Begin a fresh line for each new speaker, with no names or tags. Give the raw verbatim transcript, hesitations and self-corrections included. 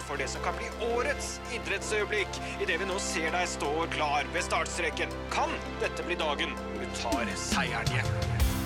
for det som kan bli årets idrettsøyeblikk i det vi nå ser deg stå klar ved startstreken. Kan dette bli dagen hvor du tar seieren hjem?